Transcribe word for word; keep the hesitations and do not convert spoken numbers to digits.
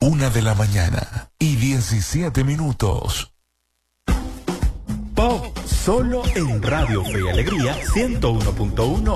Una de la mañana y diecisiete minutos. Pop solo en Radio Fe y Alegría ciento uno punto uno